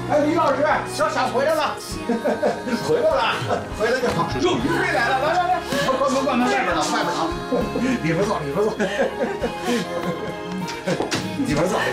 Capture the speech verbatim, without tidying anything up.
哎，李老师，小夏回来了，回来了，回来就好。终于回来了，来来来，关门关门，外边等，外边等。里边坐，里边坐。里边坐，里